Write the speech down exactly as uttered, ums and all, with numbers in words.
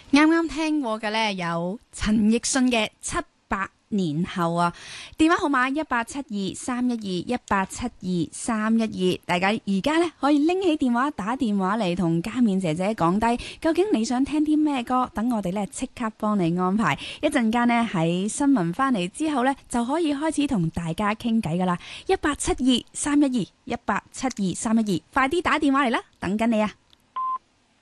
啱啱聽過嘅呢，有陳奕迅嘅七百年後啊，電話號碼一八七二三一二一八七二三一二，大家而家呢，可以拎起電話打電話嚟同嘉勉姐姐講低，究竟你想聽啲咩歌？等我哋呢，即刻幫你安排。一陣間呢，喺新聞翻嚟之後呢，就可以開始同大家傾偈噶啦。一八七二三一二一八七二三一二，快啲打電話嚟啦，等緊你啊！